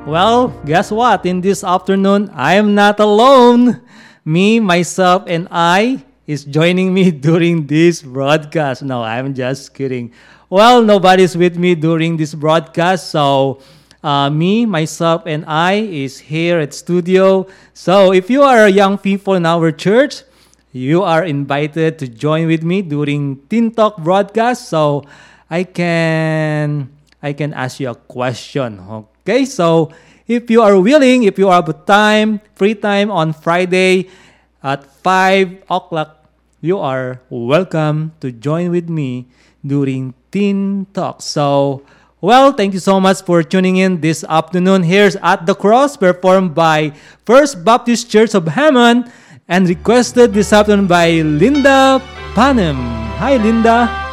Well, guess what? In this afternoon, I am not alone. Me, myself, and I is joining me during this broadcast. No, I'm just kidding. Well, nobody's with me during this broadcast, so me, myself, and I is here at studio. So if you are young people in our church, you are invited to join with me during Teen Talk broadcast. So I can ask you a question. Okay, so if you are willing, if you have time, free time on Friday at 5 o'clock, you are welcome to join with me during Teen Talk. So, well, thank you so much for tuning in this afternoon. Here's At the Cross, performed by First Baptist Church of Hammond and requested this afternoon by Linda Panem. Hi, Linda.